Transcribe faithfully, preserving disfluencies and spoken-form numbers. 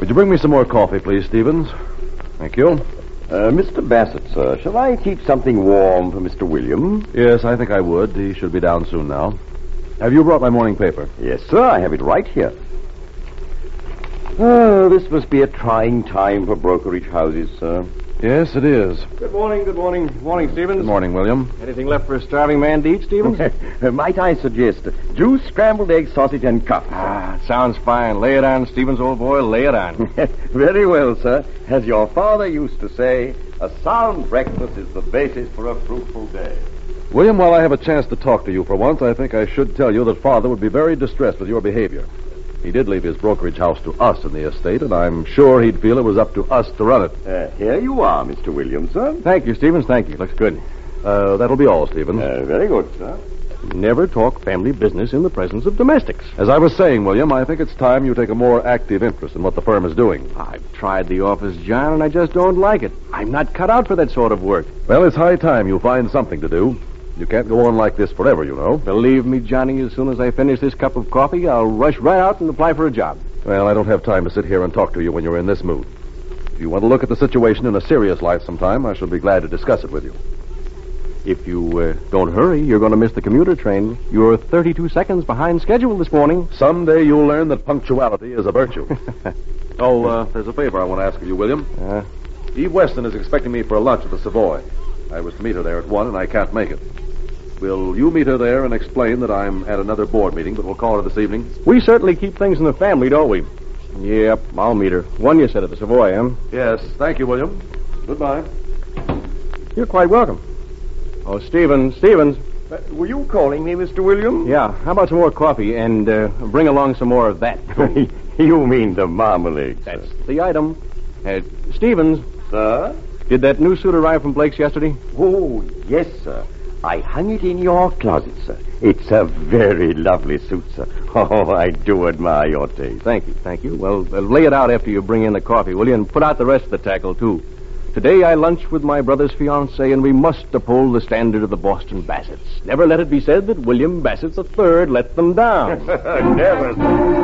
Would you bring me some more coffee, please, Stevens? Thank you. Uh, Mister Bassett, sir, shall I keep something warm for Mister William? Yes, I think I would. He should be down soon now. Have you brought my morning paper? Yes, sir, I have it right here. Oh, this must be a trying time for brokerage houses, sir. Yes, it is. Good morning, good morning. Morning, Stevens. Good morning, William. Anything left for a starving man to eat, Stevens? Uh, Might I suggest juice, scrambled egg, sausage, and cup? Ah, sounds fine. Lay it on, Stevens, old boy. Lay it on. Very well, sir. As your father used to say, a sound breakfast is the basis for a fruitful day. William, while I have a chance to talk to you for once, I think I should tell you that Father would be very distressed with your behavior. He did leave his brokerage house to us in the estate, and I'm sure he'd feel it was up to us to run it. Uh, here you are, Mister Williams, sir. Thank you, Stevens. Thank you. Looks good. Uh, that'll be all, Stevens. Uh, very good, sir. Never talk family business in the presence of domestics. As I was saying, William, I think it's time you take a more active interest in what the firm is doing. I've tried the office, John, and I just don't like it. I'm not cut out for that sort of work. Well, it's high time you find something to do. You can't go on like this forever, you know. Believe me, Johnny, as soon as I finish this cup of coffee, I'll rush right out and apply for a job. Well, I don't have time to sit here and talk to you when you're in this mood. If you want to look at the situation in a serious light sometime, I shall be glad to discuss it with you. If you uh, don't hurry, you're going to miss the commuter train. You're thirty-two seconds behind schedule this morning. Someday you'll learn that punctuality is a virtue. oh, uh, there's a favor I want to ask of you, William. Uh, Eve Weston is expecting me for a lunch at the Savoy. I was to meet her there at one, and I can't make it. Will you meet her there and explain that I'm at another board meeting, but we'll call her this evening? we certainly keep things in the family, don't we? Yep, I'll meet her. One you said at the Savoy, Em. Yes, thank you, William. Goodbye. You're quite welcome. Oh, Stevens, Stevens. Uh, were you calling me, Mister Williams? Yeah, how about some more coffee and uh, bring along some more of that? You mean the marmalade, sir. That's the item. Uh, Stevens, Sir? did that new suit arrive from Blake's yesterday? Oh, yes, sir. I hung it in your closet, sir. It's a very lovely suit, sir. Oh, I do admire your taste. Thank you, thank you. Well, uh, lay it out after you bring in the coffee, will you? And put out the rest of the tackle, too. Today I lunch with my brother's fiancée, and we must uphold the standard of the Boston Bassets. Never let it be said that William Bassett the Third let them down. Never.